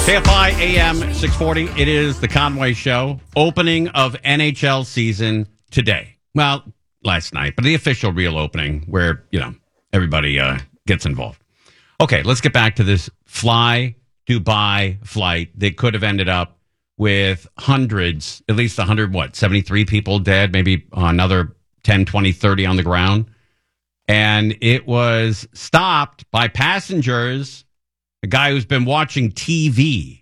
KFI AM 640. It is the Conway Show. Opening of NHL season today. Well, last night, but the official real opening where, everybody gets involved. Okay, let's get back to this Fly Dubai flight that could have ended up with hundreds, at least 73 people dead, maybe another 10, 20, 30 on the ground. And it was stopped by passengers. A guy who's been watching TV.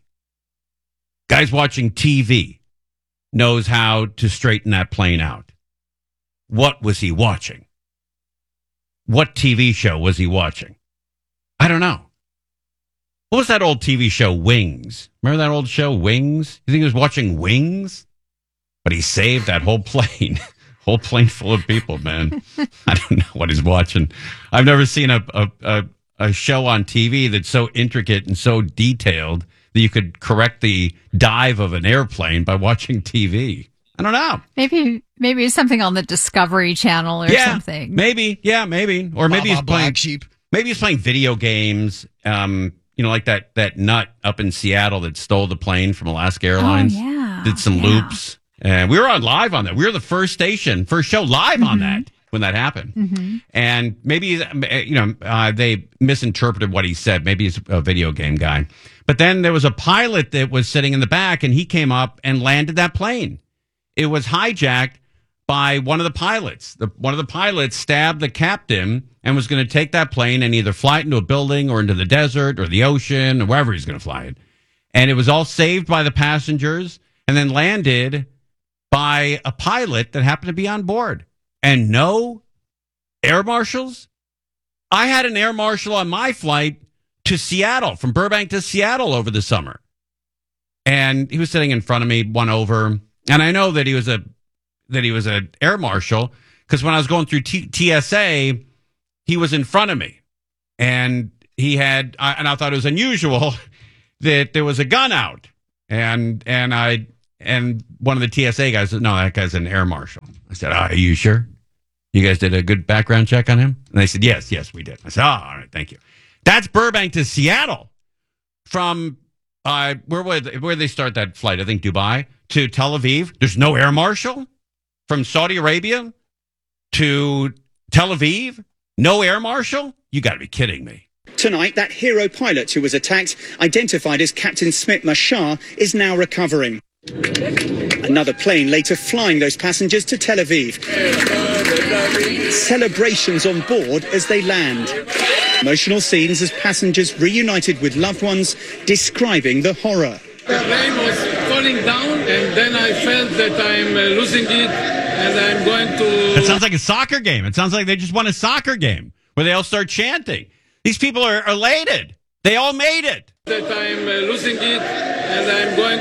Guys watching TV knows how to straighten that plane out. What was he watching? What TV show was he watching? I don't know. What was that old TV show, Wings? Remember that old show, Wings? You think he was watching Wings? But he saved that whole plane. Whole plane full of people, man. I don't know what he's watching. I've never seen a show on TV that's so intricate and so detailed that you could correct the dive of an airplane by watching TV. I don't know. Maybe it's something on the Discovery Channel or something. Maybe. Yeah, maybe. Or maybe he's playing sheep. Maybe he's playing video games. Like that nut up in Seattle that stole the plane from Alaska Airlines. Oh, yeah. Did some loops. And we were on live on that. We were the first show live on that when that happened. Mm-hmm. And maybe, they misinterpreted what he said. Maybe he's a video game guy. But then there was a pilot that was sitting in the back, and he came up and landed that plane. It was hijacked by one of the pilots. One of the pilots stabbed the captain and was going to take that plane and either fly it into a building or into the desert or the ocean or wherever he's going to fly it. And it was all saved by the passengers and then landed by a pilot that happened to be on board. And no air marshals? I had an air marshal on my flight to Seattle, from Burbank to Seattle over the summer. And he was sitting in front of me, one over. And I know that he was an air marshal because when I was going through TSA, he was in front of me. And he had, and I thought it was unusual that there was a gun out. And one of the TSA guys said, no, that guy's an air marshal. I said, are you sure? You guys did a good background check on him? And they said, yes, we did. I said, all right, thank you. That's Burbank to Seattle. From, where they start that flight? I think Dubai to Tel Aviv. There's no air marshal? From Saudi Arabia to Tel Aviv? No air marshal? You got to be kidding me. Tonight, that hero pilot who was attacked, identified as Captain Smit Mashar, is now recovering. Another plane later flying those passengers to Tel Aviv. Celebrations on board as they land. Emotional scenes as passengers reunited with loved ones, describing the horror. The plane was falling down, and then I felt that I'm losing it, and I'm going to... It sounds like a soccer game. It sounds like they just won a soccer game, where they all start chanting. These people are elated. They all made it. That I'm losing it, and I'm going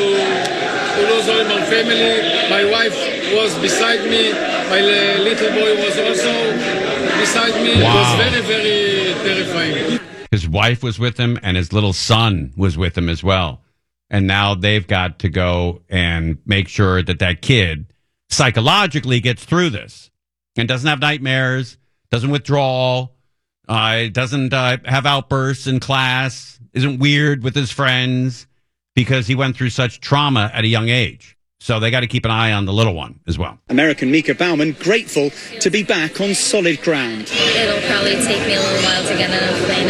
to lose all my family. My wife was beside me. My little boy was also beside me. Wow. It was very, very terrifying. His wife was with him, and his little son was with him as well. And now they've got to go and make sure that kid psychologically gets through this and doesn't have nightmares, doesn't withdraw, doesn't have outbursts in class, isn't weird with his friends because he went through such trauma at a young age. So they got to keep an eye on the little one as well. American Mika Bauman grateful to be back on solid ground. It'll probably take me a little while to get on a plane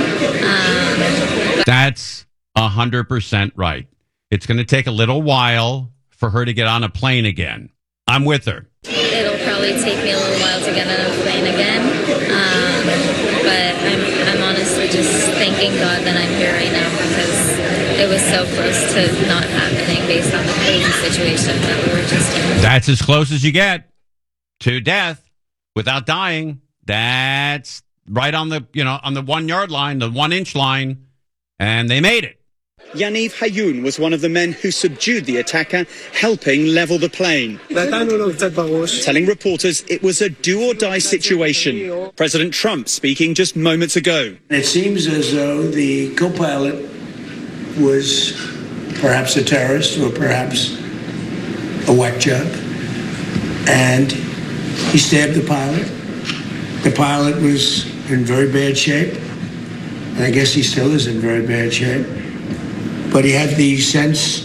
again. That's 100% right. It's going to take a little while for her to get on a plane again. I'm with her. It'll probably take me a little while to get on a plane again. But I'm honestly just thanking God that I'm here right now because it was so close to not happening based on the crazy situation that we were just in. That's as close as you get to death without dying. That's right on the, on the 1 yard line, the 1 inch line, and they made it. Yaniv Hayoun was one of the men who subdued the attacker, helping level the plane. Telling reporters it was a do-or-die situation. President Trump speaking just moments ago. It seems as though the co-pilot was perhaps a terrorist or perhaps a whack job, and he stabbed the pilot. The pilot was in very bad shape, and I guess he still is in very bad shape. But he had the sense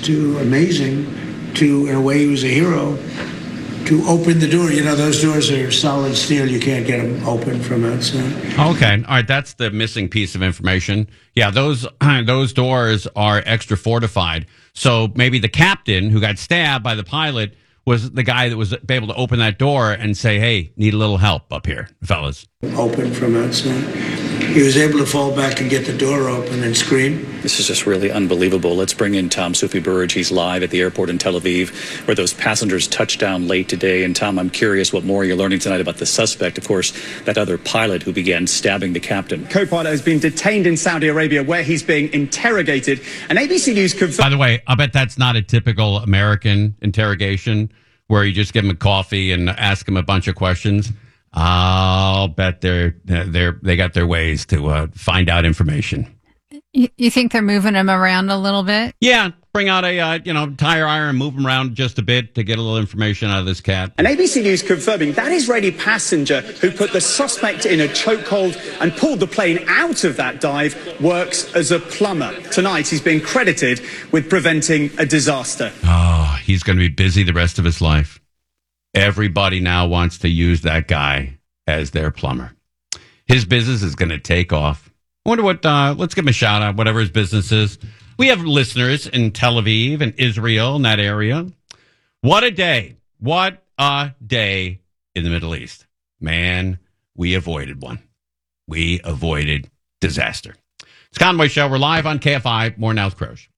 in a way he was a hero, to open the door. You know, those doors are solid steel. You can't get them open from outside. Okay. All right. That's the missing piece of information. Yeah, those doors are extra fortified. So maybe the captain who got stabbed by the pilot was the guy that was able to open that door and say, hey, need a little help up here, fellas. Open from outside. He was able to fall back and get the door open and scream. This is just really unbelievable. Let's bring in Tom Sufi Burrage. He's live at the airport in Tel Aviv, where those passengers touched down late today. And Tom, I'm curious what more you're learning tonight about the suspect. Of course, that other pilot who began stabbing the captain. Co-pilot has been detained in Saudi Arabia, where he's being interrogated. And ABC News confirmed... By the way, I bet that's not a typical American interrogation where you just give them a coffee and ask them a bunch of questions. I'll bet they got their ways to find out information. You think they're moving him around a little bit? Yeah, bring out a tire iron, move him around just a bit to get a little information out of this cat. And ABC News confirming that Israeli passenger who put the suspect in a chokehold and pulled the plane out of that dive works as a plumber. Tonight, he's being credited with preventing a disaster. Oh, he's going to be busy the rest of his life. Everybody now wants to use that guy as their plumber. His business is going to take off. I wonder what, let's give him a shout out, whatever his business is. We have listeners in Tel Aviv and Israel in that area. What a day. What a day in the Middle East. Man, we avoided one. We avoided disaster. It's Conway Show. We're live on KFI. More now with Croge.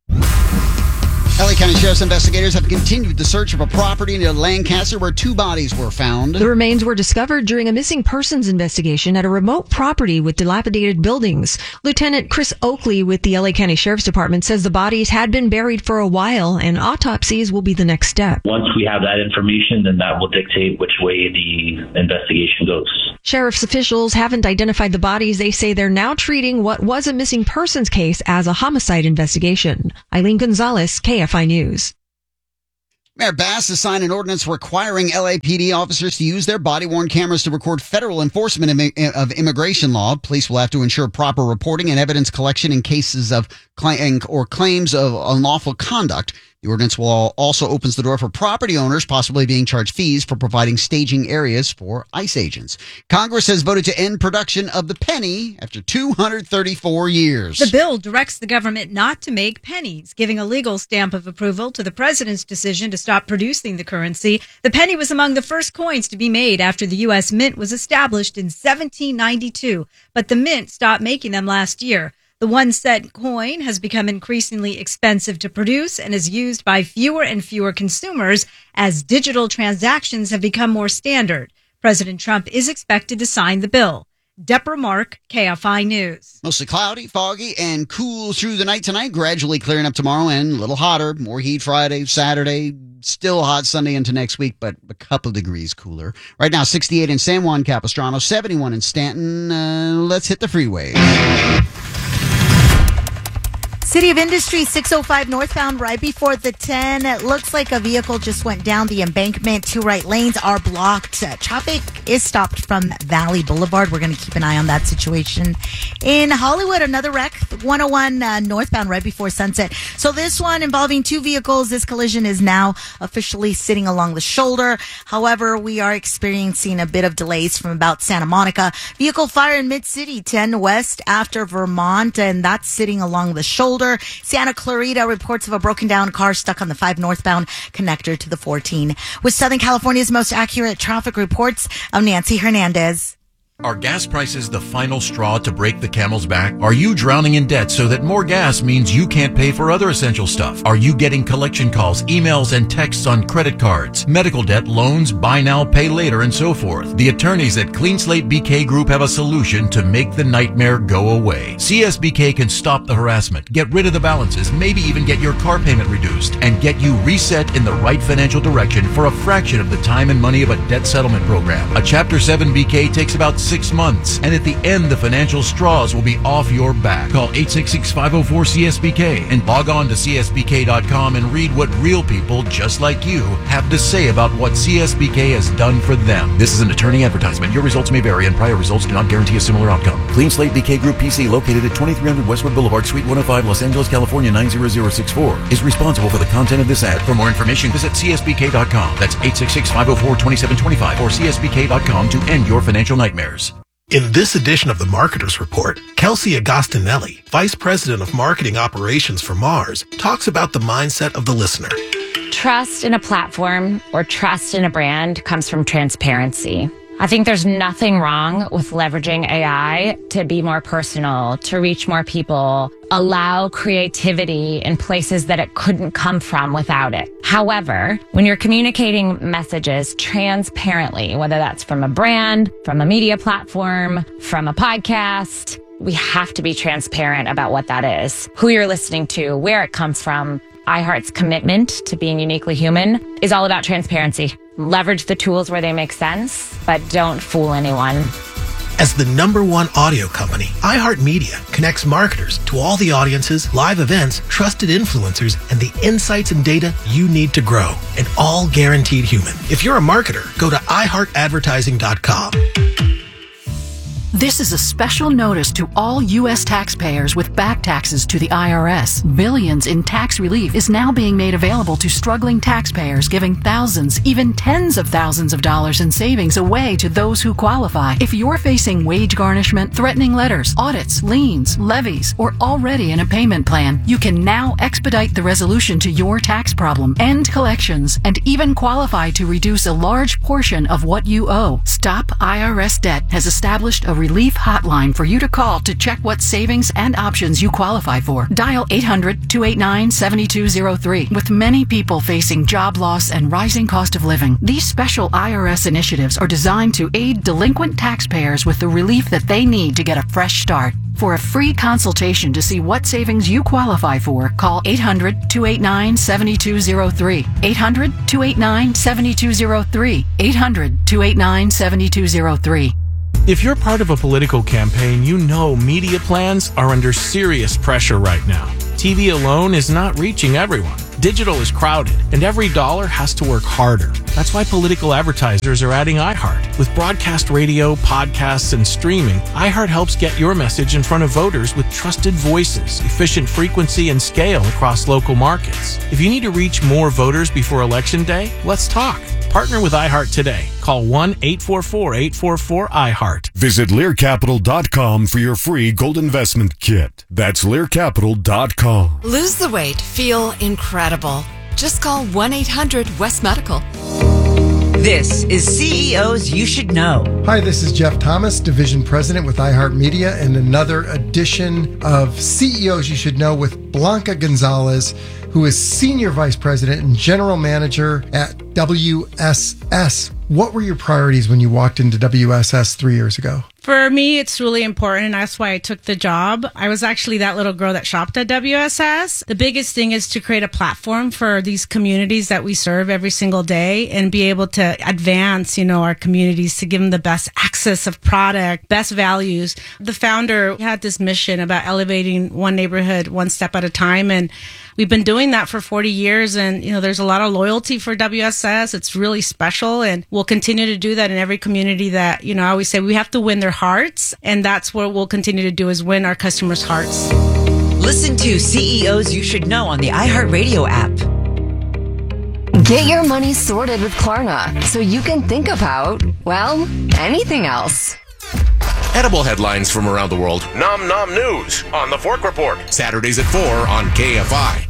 LA County Sheriff's investigators have continued the search of a property near Lancaster where 2 bodies were found. The remains were discovered during a missing persons investigation at a remote property with dilapidated buildings. Lieutenant Chris Oakley with the LA County Sheriff's Department says the bodies had been buried for a while and autopsies will be the next step. Once we have that information, then that will dictate which way the investigation goes. Sheriff's officials haven't identified the bodies. They say they're now treating what was a missing persons case as a homicide investigation. Eileen Gonzalez, KFI News. Mayor Bass has signed an ordinance requiring LAPD officers to use their body-worn cameras to record federal enforcement of immigration law. Police will have to ensure proper reporting and evidence collection in cases of claims of unlawful conduct. The ordinance will also opens the door for property owners possibly being charged fees for providing staging areas for ICE agents. Congress has voted to end production of the penny after 234 years. The bill directs the government not to make pennies, giving a legal stamp of approval to the president's decision to stop producing the currency. The penny was among the first coins to be made after the U.S. Mint was established in 1792, but the Mint stopped making them last year. The 1-cent coin has become increasingly expensive to produce and is used by fewer and fewer consumers as digital transactions have become more standard. President Trump is expected to sign the bill. Deborah Mark, KFI News. Mostly cloudy, foggy, and cool through the night tonight. Gradually clearing up tomorrow and a little hotter. More heat Friday, Saturday. Still hot Sunday into next week, but a couple degrees cooler. Right now, 68 in San Juan Capistrano, 71 in Stanton. Let's hit the freeway. City of Industry 605 northbound right before the 10. It looks like a vehicle just went down the embankment. 2 right lanes are blocked. Traffic is stopped from Valley Boulevard. We're going to keep an eye on that situation. In Hollywood, another wreck, 101 northbound right before sunset. So this one involving 2 vehicles. This collision is now officially sitting along the shoulder. However, we are experiencing a bit of delays from about Santa Monica. Vehicle fire in Mid-City, 10 west after Vermont, and that's sitting along the shoulder. Santa Clarita reports of a broken down car stuck on the 5 northbound connector to the 14. With Southern California's most accurate traffic reports, I'm Nancy Hernandez. Are gas prices the final straw to break the camel's back? Are you drowning in debt so that more gas means you can't pay for other essential stuff? Are you getting collection calls, emails, and texts on credit cards, medical debt, loans, buy now, pay later, and so forth? The attorneys at Clean Slate BK Group have a solution to make the nightmare go away. CSBK can stop the harassment, get rid of the balances, maybe even get your car payment reduced, and get you reset in the right financial direction for a fraction of the time and money of a debt settlement program. A Chapter 7 BK takes about 6 months. And at the end, the financial straws will be off your back. Call 866-504-CSBK and log on to CSBK.com and read what real people just like you have to say about what CSBK has done for them. This is an attorney advertisement. Your results may vary and prior results do not guarantee a similar outcome. Clean Slate BK Group PC, located at 2300 Westwood Boulevard, Suite 105, Los Angeles, California 90064, is responsible for the content of this ad. For more information, visit CSBK.com. That's 866-504-2725 or CSBK.com to end your financial nightmares. In this edition of the Marketers Report, Kelsey Agostinelli, Vice President of Marketing Operations for Mars, talks about the mindset of the listener. Trust in a platform or trust in a brand comes from transparency. I think there's nothing wrong with leveraging AI to be more personal, to reach more people, allow creativity in places that it couldn't come from without it. However, when you're communicating messages transparently, whether that's from a brand, from a media platform, from a podcast, we have to be transparent about what that is, who you're listening to, where it comes from. iHeart's commitment to being uniquely human is all about transparency. Leverage the tools where they make sense, but don't fool anyone. As the #1 audio company, iHeartMedia connects marketers to all the audiences, live events, trusted influencers, and the insights and data you need to grow, and all guaranteed human. If you're a marketer, go to iHeartAdvertising.com. This is a special notice to all U.S. taxpayers with back taxes to the IRS. Billions in tax relief is now being made available to struggling taxpayers, giving thousands, even tens of thousands of dollars in savings away to those who qualify. If you're facing wage garnishment, threatening letters, audits, liens, levies, or already in a payment plan, you can now expedite the resolution to your tax problem, end collections, and even qualify to reduce a large portion of what you owe. Stop IRS Debt has established a relief hotline for you to call to check what savings and options you qualify for. Dial 800-289-7203. With many people facing job loss and rising cost of living, these special IRS initiatives are designed to aid delinquent taxpayers with the relief that they need to get a fresh start. For a free consultation to see what savings you qualify for, call 800-289-7203. 800-289-7203. 800-289-7203. If you're part of a political campaign, you know media plans are under serious pressure right now. TV alone is not reaching everyone. Digital is crowded, and every dollar has to work harder. That's why political advertisers are adding iHeart. With broadcast radio, podcasts, and streaming, iHeart helps get your message in front of voters with trusted voices, efficient frequency, and scale across local markets. If you need to reach more voters before Election Day, let's talk. Partner with iHeart today. Call 1-844-844-iHeart. Visit LearCapital.com for your free gold investment kit. That's LearCapital.com. Lose the weight. Feel incredible. Just call 1-800-WEST-MEDICAL. This is CEOs You Should Know. Hi, this is Jeff Thomas, Division President with iHeartMedia, and another edition of CEOs You Should Know with Blanca Gonzalez, who is Senior Vice President and General Manager at WSS. What were your priorities when you walked into WSS 3 years ago? For me, it's really important, and that's why I took the job. I was actually that little girl that shopped at WSS. The biggest thing is to create a platform for these communities that we serve every single day and be able to advance, our communities to give them the best access of product, best values. The founder had this mission about elevating one neighborhood one step at a time, and we've been doing that for 40 years, and, there's a lot of loyalty for WSS. It's really special, and we'll continue to do that in every community that, I always say we have to win their hearts, and that's what we'll continue to do is win our customers' hearts. Listen to CEOs You Should Know on the iHeartRadio app. Get your money sorted with Klarna so you can think about, anything else. Edible headlines from around the world. Nom Nom News on The Fork Report. Saturdays at 4 on KFI.